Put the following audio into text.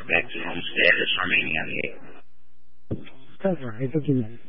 back to normal status remaining on the 8. That's right. What do you mean?